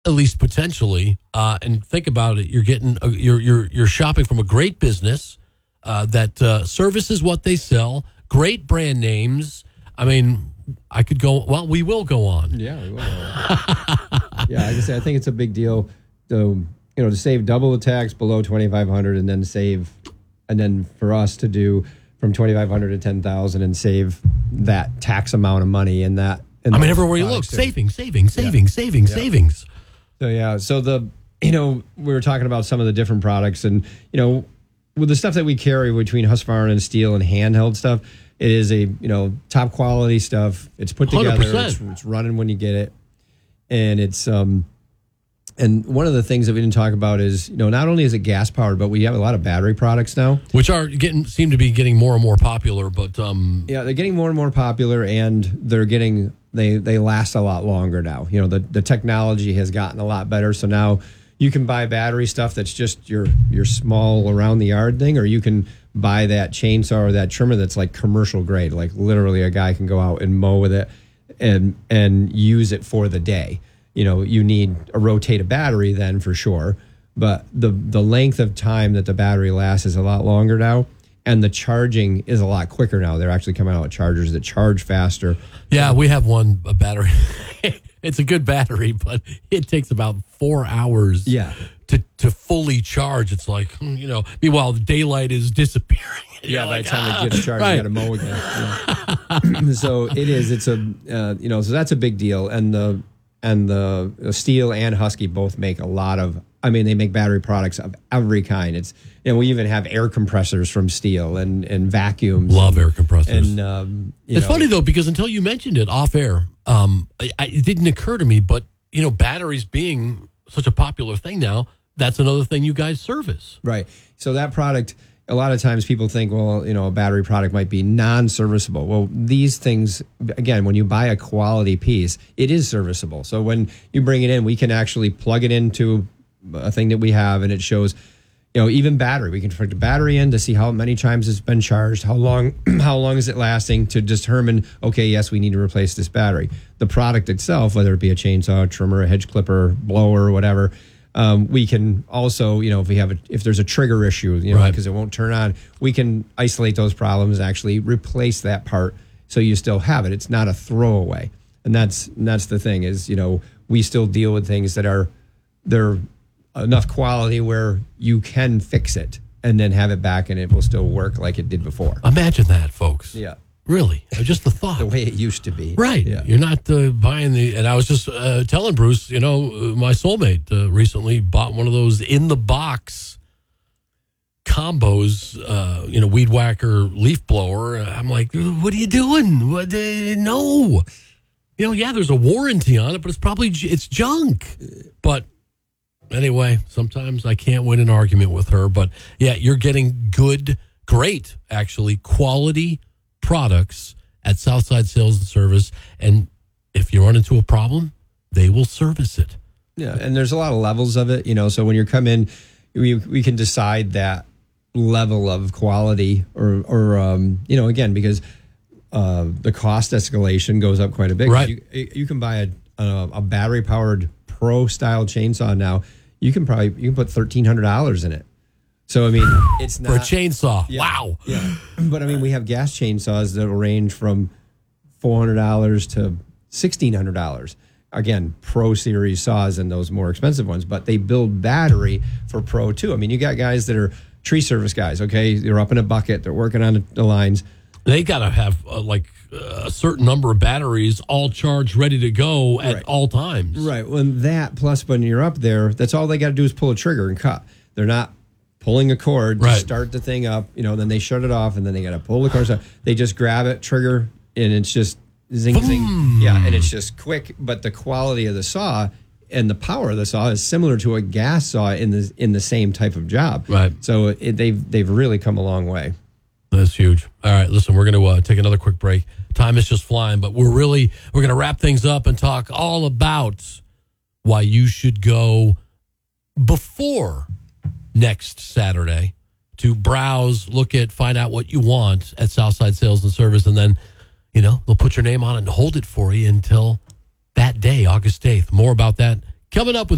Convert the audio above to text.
at least potentially. And think about it: you're getting you're shopping from a great business that services what they sell. Great brand names. I mean, I could go. Well, we will go on. Yeah, we will. Yeah, like I say, I think it's a big deal to save double the tax below $2,500, and then for us to do from $2,500 to $10,000 and save that tax amount of money in that. I mean, everywhere you look, savings. So we were talking about some of the different products, and with the stuff that we carry between Husqvarna and Steel and handheld stuff, it is a top quality stuff. It's put together. It's running when you get it, and it's and one of the things that we didn't talk about is not only is it gas powered, but we have a lot of battery products now, which seem to be getting more and more popular. But they're getting more and more popular, and they last a lot longer now. The technology has gotten a lot better, so now you can buy battery stuff that's just your small around the yard thing, or you can buy that chainsaw or that trimmer that's like commercial grade, like literally a guy can go out and mow with it and use it for the day. You need a rotated battery then for sure, but the length of time that the battery lasts is a lot longer now, and the charging is a lot quicker now. They're actually coming out with chargers that charge faster. Yeah, we have a battery. It's a good battery, but it takes about 4 hours to fully charge. It's like, meanwhile, the daylight is disappearing. Yeah, by the time it gets charged, you got to mow again. Yeah. So it is. It's so that's a big deal. And the Steel and Husky both make a lot of. I mean, they make battery products of every kind. It's we even have air compressors from Steel and vacuums. Love air compressors. And it's funny though, because until you mentioned it off air, it didn't occur to me. But batteries being such a popular thing now, that's another thing you guys service, right? So that product, a lot of times people think, well, a battery product might be non-serviceable. Well, these things, again, when you buy a quality piece, it is serviceable. So when you bring it in, we can actually plug it into a thing that we have, and it shows, even battery. We can put the battery in to see how many times it's been charged, how long is it lasting, to determine, okay, yes, we need to replace this battery. The product itself, whether it be a chainsaw, a trimmer, a hedge clipper, blower, or whatever, we can also, if there's a trigger issue, because it won't turn on, we can isolate those problems, actually replace that part so you still have it. It's not a throwaway. And that's the thing is, we still deal with things that they're enough quality where you can fix it and then have it back and it will still work like it did before. Imagine that, folks. Yeah. Really. Just the thought. The way it used to be. Right. Yeah. You're not buying and I was just telling Bruce, my soulmate recently bought one of those in-the-box combos, weed whacker, leaf blower. I'm like, what are you doing? No. There's a warranty on it, but it's junk. But anyway, sometimes I can't win an argument with her. But, yeah, you're getting great, actually, quality products at Southside Sales and Service. And if you run into a problem, they will service it. Yeah, and there's a lot of levels of it, so when you come in, we can decide that level of quality or again, because the cost escalation goes up quite a bit. Right. You can buy a battery-powered pro-style chainsaw now. You can put $1,300 in it. So, I mean, it's not... For a chainsaw. Yeah, wow. Yeah. But, I mean, we have gas chainsaws that will range from $400 to $1,600. Again, Pro Series saws and those more expensive ones. But they build battery for Pro, too. I mean, you got guys that are tree service guys, okay? They're up in a bucket. They're working on the lines. They got to have, a certain number of batteries all charged, ready to go at all times. Right. Plus when you're up there, that's all they got to do is pull a trigger and cut. They're not pulling a cord to start the thing up, then they shut it off, and then they got to pull the cord. So they just grab it, trigger, and it's just zing, boom. Zing. Yeah, and it's just quick. But the quality of the saw and the power of the saw is similar to a gas saw in the same type of job. Right. So they've really come a long way. That's huge. All right, listen, we're going to take another quick break. Time is just flying, but we're going to wrap things up and talk all about why you should go before next Saturday to browse, look at, find out what you want at Southside Sales and Service, and then, they'll put your name on it and hold it for you until that day, August 8th. More about that coming up with